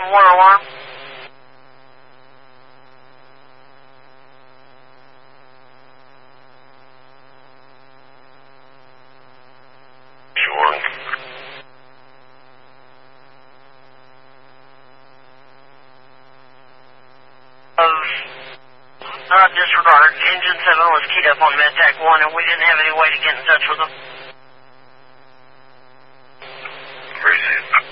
911 alarm. Sure. Disregard. Engine 7 was keyed up on MedTech 1 and we didn't have any way to get in touch with them. Appreciate it.